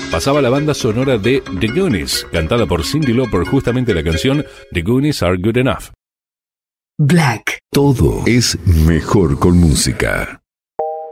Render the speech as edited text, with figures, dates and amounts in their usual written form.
pasaba la banda sonora de The Goonies, cantada por Cyndi Lauper, justamente la canción The Goonies Are Good Enough. Black. Todo es mejor con música.